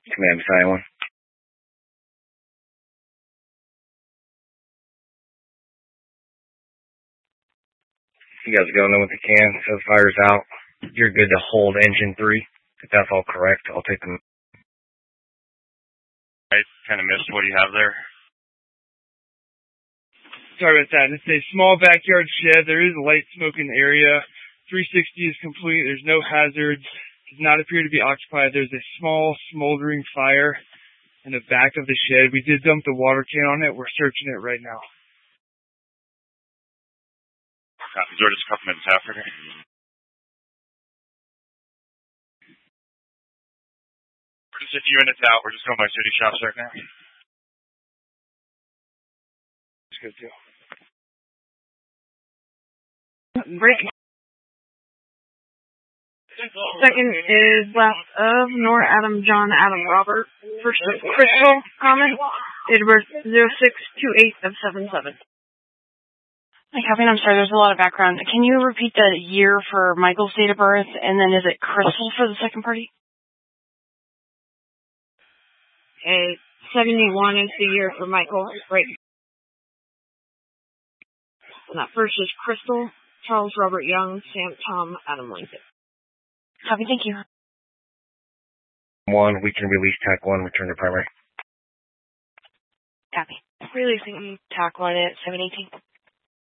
Command beside one. You guys go in with the can, so the fire's out. You're good to hold engine 3. If that's all correct, I'll take them. I kind of missed what you have there. Sorry about that. It's a small backyard shed. There is a light smoke in the area. 360 is complete. There's no hazards. Does not appear to be occupied. There's a small smoldering fire in the back of the shed. We did dump the water can on it. We're searching it right now. Copy. We're just a couple minutes after here. We're just a few minutes out. We're just going by city shops right now. It's good too. Break. Second is left of Nor Adam John Adam Robert. First is Crystal Common. Date of birth 0628 of 77. Hi, Kevin. I'm sorry, there's a lot of background. Can you repeat the year for Michael's date of birth, and then is it Crystal for the second party? 71 is the year for Michael. Right. And that first is Crystal, Charles Robert Young, Sam Tom, Adam Lincoln. Copy, thank you. 1, we can release TAC 1, return to primary. Copy. Releasing TAC 1 at 718.